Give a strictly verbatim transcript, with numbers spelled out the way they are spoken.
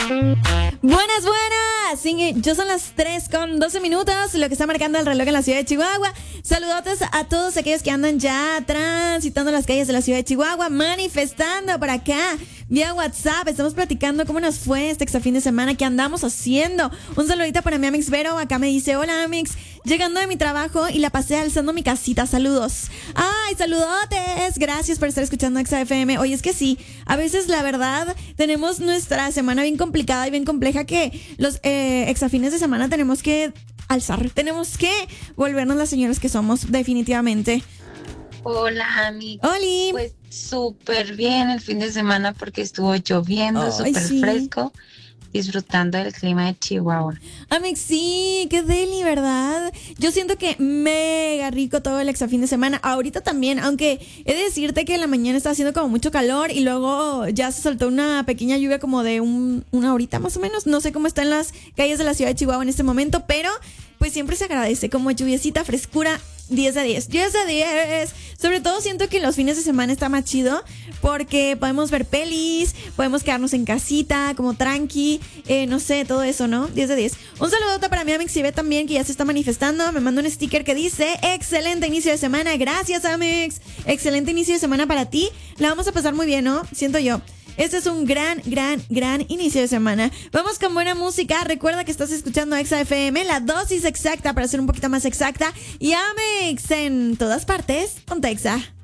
Buenas, buenas. Sí, yo son las tres con doce minutos, lo que está marcando el reloj en la ciudad de Chihuahua. Saludotes a todos aquellos que andan ya transitando las calles de la ciudad de Chihuahua, manifestando por acá vía WhatsApp. Estamos platicando cómo nos fue este extra fin de semana, qué andamos haciendo. Un saludito para mi Amix Vero. Acá me dice: hola, Amix, llegando de mi trabajo y la pasé alzando mi casita. Saludos. Ay, saludotes. Gracias por estar escuchando Exa F M. Oye, es que sí, a veces la verdad tenemos nuestra semana bien complicada y bien compleja, que los eh, exafines de semana tenemos que alzar, tenemos que volvernos las señoras que somos, definitivamente. Hola, Ami. Oli. Pues súper bien el fin de semana porque estuvo lloviendo, súper sí. fresco, disfrutando del clima de Chihuahua. Amix, sí, qué deli, ¿verdad? Yo siento que mega rico todo el extra fin de semana. Ahorita también, aunque he de decirte que en la mañana está haciendo como mucho calor y luego ya se soltó una pequeña lluvia como de un, una horita más o menos. No sé cómo está en las calles de la ciudad de Chihuahua en este momento, pero pues siempre se agradece como lluviecita, frescura. diez de diez, diez de diez. Sobre todo siento que los fines de semana está más chido porque podemos ver pelis, podemos quedarnos en casita, como tranqui, eh, no sé, todo eso, ¿no? diez de diez. Un saludote para mi Amix y ve también, que ya se está manifestando. Me manda un sticker que dice: excelente inicio de semana. Gracias, Amix. Excelente inicio de semana para ti. La vamos a pasar muy bien, ¿no? Siento yo. Este es un gran, gran, gran inicio de semana. Vamos con buena música. Recuerda que estás escuchando Exa F M, la dosis exacta, para ser un poquito más exacta. Y Amix en todas partes con Exa.